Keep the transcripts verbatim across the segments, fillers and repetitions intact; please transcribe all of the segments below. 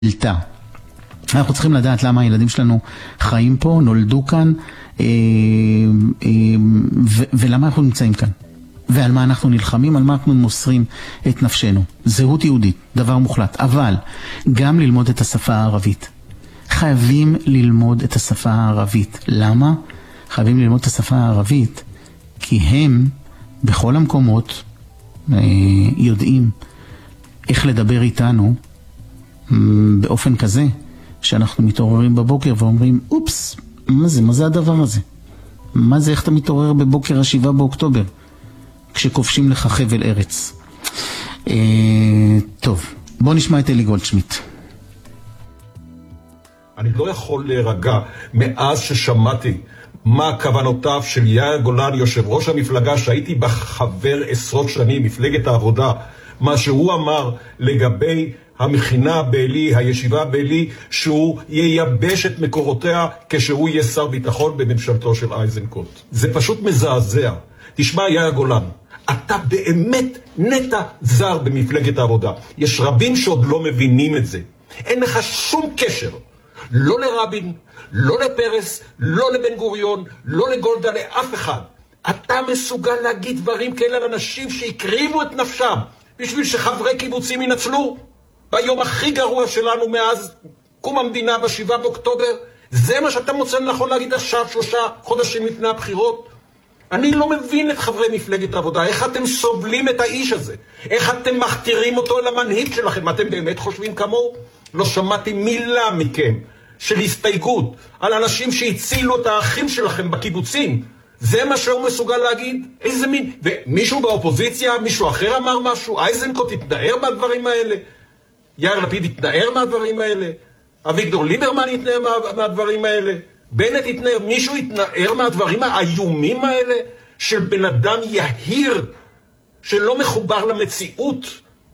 דלתה. אנחנו צריכים לדעת למה הילדים שלנו חיים פה, נולדו כאן, אה, אה, ו- ולמה אנחנו נמצאים כאן. ועל מה אנחנו נלחמים, על מה אנחנו מוסרים את נפשנו. זהות יהודית, דבר מוחלט. אבל גם ללמוד את השפה הערבית. חייבים ללמוד את השפה הערבית. למה? חייבים ללמוד את השפה הערבית, כי הם בכל המקומות אה, יודעים איך לדבר איתנו באופן כזה שאנחנו מתעוררים בבוקר ואומרים, אופס, מה זה? מה זה הדבר הזה? מה זה? איך אתה מתעורר בבוקר השבעה באוקטובר כשכובשים לך חבל ארץ? אה, טוב, בוא נשמע את אלי גולדשמיט. אני לא יכול להירגע מאז ששמעתי מה כוונותיו של יאיר גולן, יושב ראש המפלגה שהייתי בחבר עשרות שנים, מפלגת העבודה, מה שהוא אמר לגבי המכינה באלי, הישיבה באלי, שהוא ייבש את מקורותיה כשהוא יהיה שר ביטחון בממשלתו של אייזנקוט. זה פשוט מזעזע. תשמע יאיר גולן, אתה באמת נטע זר במפלגת העבודה. יש רבים שעוד לא מבינים את זה. אין לך שום קשר. לא לרבין, לא לפרס, לא לבן גוריון, לא לגולדה, לאף אחד. אתה מסוגל להגיד דברים כאלה על אנשים שהקריבו את נפשם בשביל שחברי קיבוצים ינצלו ביום הכי גרוע שלנו מאז קום המדינה בשבעה באוקטובר. זה מה שאתה מוצא נכון להגיד עכשיו, שלושה חודשים לפני הבחירות? אני לא מבין את חברי מפלגת העבודה, איך אתם סובלים את האיש הזה, איך אתם מכתירים אותו למנהיג שלכם. אתם באמת חושבים כמוהו? לא שמעתי מילה מכם של הסתייגות על אנשים שהצילו את האחים שלכם בקיבוצים. זה מה שהוא מסוגל להגיד? איזה מין? ומישהו באופוזיציה, מישהו אחר אמר משהו? אייזנקוט התנער מהדברים האלה? יאיר לפיד התנער מהדברים האלה? אביגדור ליברמן התנער מה, מהדברים האלה? בנט התנער? מישהו התנער מהדברים האיומים האלה? של בן אדם יהיר שלא מחובר למציאות?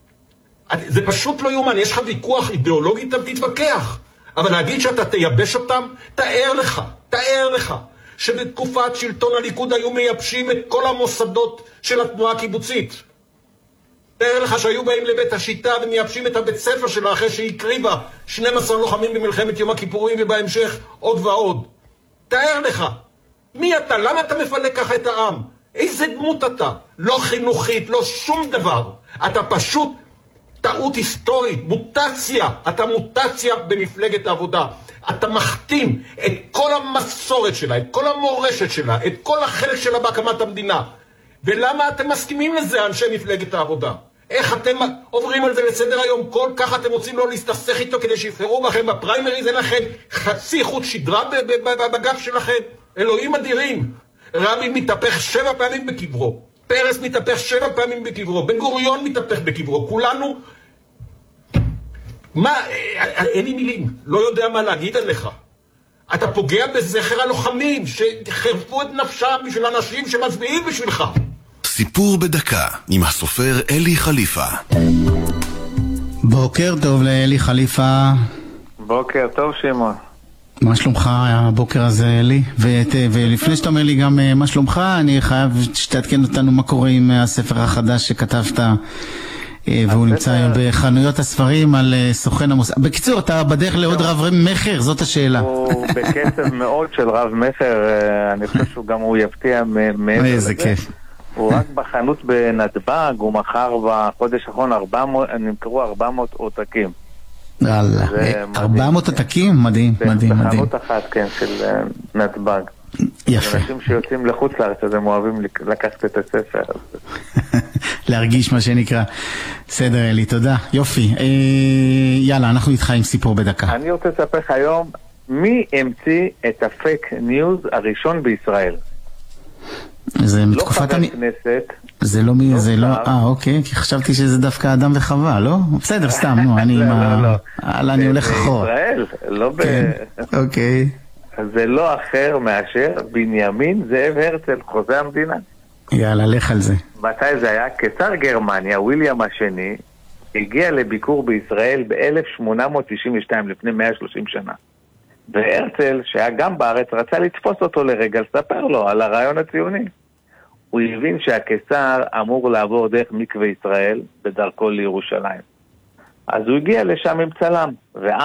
זה פשוט לא יומן. יש לך ויכוח אידיאולוגי, אתה תתווכח. אבל להגיד שאתה תייבש אותם, תאר לך, תאר לך, שבתקופת שלטון הליכוד היו מייבשים את כל המוסדות של התנועה הקיבוצית. תאר לך שהיו באים לבית השיטה ומייבשים את הבית ספר שלה אחרי שהיא הקריבה שנים עשר לוחמים במלחמת יום הכיפורים ובהמשך עוד ועוד. תאר לך, מי אתה? למה אתה מפלג ככה את העם? איזה דמות אתה? לא חינוכית, לא שום דבר. אתה פשוט טעות היסטורית, מוטציה. אתה מוטציה במפלגת העבודה. אתה מחתים את כל המסורת שלה, את כל המורשת שלה, את כל החלק שלה בהקמת המדינה. ולמה אתם מסכימים לזה, אנשי מפלגת העבודה? איך אתם עוברים על זה לסדר היום? כל כך אתם רוצים לא להסתכסך איתו כדי שיבחרו בכם בפריימריז? אין לכם חצי חוט שדרה בגב שלכם? אלוהים אדירים. רבין מתהפך שבע פעמים בקברו, פרס מתהפך שבע פעמים בקברו, בן גוריון מתהפך בקברו. כולנו, מה, אין לי מילים, לא יודע מה להגיד עליך. אתה פוגע בזכר הלוחמים שחרפו את נפשם בשביל אנשים שמצביעים בשבילך. סיפור בדקה עם הסופר אלי חליפה. בוקר טוב לאלי חליפה. בוקר טוב שמעון. מה שלומך הבוקר הזה אלי? ואת, ולפני שאתה אומר לי גם מה שלומך, אני חייב שתעדכן אותנו מה קורה עם הספר החדש שכתבת, והוא נמצא היום בחנויות הספרים על סוכן המוסד. בקיצור, אתה בדרך לעוד רב מחר, זאת השאלה. הוא בקצב מאוד של רב מחר, אני חושב שהוא גם הוא יפתיע מעבר לזה. איזה כיף. הוא רק בחנות בנתב"ג, הוא מכר בחודש האחרון נמכרו ארבע מאות עותקים. יאללה, ארבע מאות עותקים? מדהים, מדהים, מדהים. בחנות אחת, כן, של נתב"ג. יפה. אנשים שיוצאים לחוץ לארץ, אז הם אוהבים לקחת את הספר. להרגיש מה שנקרא. בסדר אלי, תודה. יופי. יאללה, אנחנו איתך עם סיפור בדקה. אני רוצה לספר לך היום, מי המציא את הפייק ניוז הראשון בישראל? זה לא מתקופת חבר כנסת. זה לא מי, זה לא, אה אוקיי, כי חשבתי שזה דווקא אדם וחווה, לא? בסדר, סתם, נו, אני עם ה... הלאה, אני הולך אחורה. בישראל, לא ב... אוקיי. זה לא אחר מאשר בנימין זאב הרצל, חוזה המדינה. יאללה, לך על זה. מתי זה היה? קיסר גרמניה, וויליאם השני, הגיע לביקור בישראל ב-אלף שמונה מאות תשעים ושתיים, לפני מאה ושלושים שנה. והרצל, שהיה גם בארץ, רצה לתפוס אותו לרגע, לספר לו על הרעיון הציוני. הוא הבין שהקיסר אמור לעבור דרך מקווה ישראל בדרכו לירושלים. אז הוא הגיע לשם עם צלם.